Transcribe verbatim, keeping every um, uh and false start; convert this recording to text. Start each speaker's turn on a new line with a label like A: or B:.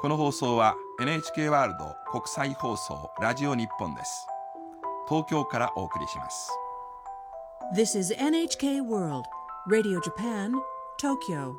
A: この放送は エヌエイチケー ワールド国際放送ラジオ日本です。東京からお送りします。
B: This is エヌエイチケー World Radio Japan, Tokyo